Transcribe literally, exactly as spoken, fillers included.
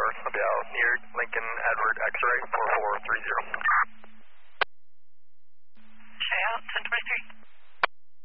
I'll be out near Lincoln Edward X-ray four four three zero. Okay, out ten twenty-three.